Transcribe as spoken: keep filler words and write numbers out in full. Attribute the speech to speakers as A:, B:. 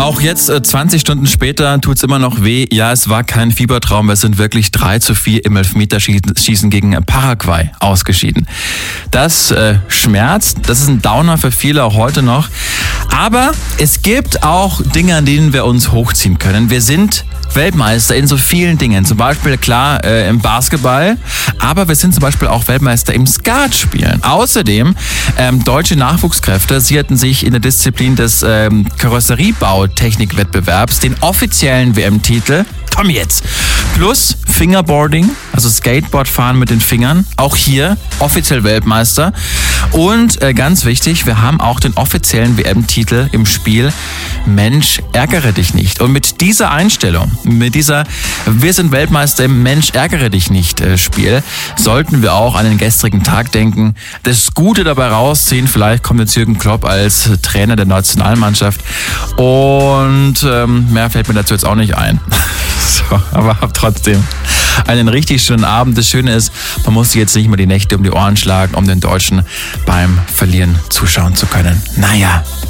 A: Auch jetzt, äh, zwanzig Stunden später, tut's immer noch weh. Ja, es war kein Fiebertraum. Wir sind wirklich drei zu vier im Elfmeterschießen gegen Paraguay ausgeschieden. Das äh, schmerzt. Das ist ein Downer für viele auch heute noch. Aber es gibt auch Dinge, an denen wir uns hochziehen können. Wir sind Weltmeister in so vielen Dingen. Zum Beispiel, klar, äh, im Basketball. Aber wir sind zum Beispiel auch Weltmeister im Skatspielen. Außerdem, ähm, deutsche Nachwuchskräfte, sie hatten sich in der Disziplin des ähm, Karosseriebau-Technikwettbewerbs den offiziellen W M-Titel, komm jetzt, plus Fingerboarding, also Skateboardfahren mit den Fingern, auch hier offiziell Weltmeister. Und äh, ganz wichtig, wir haben auch den offiziellen W M-Titel im Spiel Mensch, ärgere dich nicht. Und mit dieser Einstellung, mit dieser Wir sind Weltmeister im Mensch, ärgere dich nicht äh, Spiel, sollten wir auch an den gestrigen Tag denken, das Gute dabei rausziehen. Vielleicht kommt jetzt Jürgen Klopp als Trainer der Nationalmannschaft und ähm, mehr fällt mir dazu jetzt auch nicht ein. So, aber hab trotzdem einen richtig schönen Abend. Das Schöne ist, man muss sich jetzt nicht mehr die Nächte um die Ohren schlagen, um den Deutschen beim Verlieren zuschauen zu können. Naja,